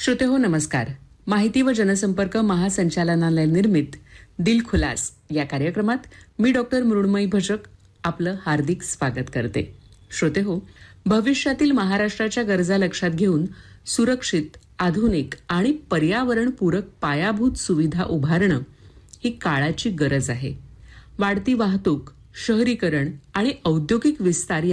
श्रोते हो नमस्कार. माहिती व जनसंपर्क महासंचालनालय निर्मित दिल खुलास या कार्यक्रमात मी डॉक्टर मृण्मयी भजक आपलं हार्दिक स्वागत करते. श्रोते हो, भविष्यातील महाराष्ट्राच्या गरजा लक्षात घेऊन सुरक्षित, आधुनिक आणि पर्यावरणपूरक पायाभूत सुविधा उभारणं ही काळाची गरज आहे. वाढती वाहतूक, शहरीकरण आणि औद्योगिक विस्तार